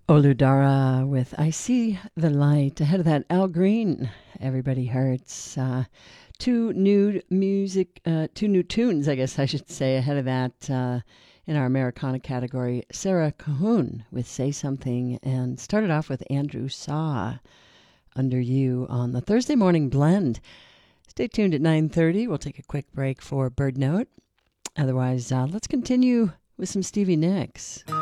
Oludara with I See the Light. Ahead of that, Al Green, Everybody Hurts. Two new tunes, I guess I should say. Ahead of that, in our Americana category, Sarah Cahoon with Say Something, and started off with Andrew Saw, Under You, on the Thursday Morning Blend. Stay tuned at 9:30. We'll take a quick break for Bird Note. Otherwise, let's continue with some Stevie Nicks.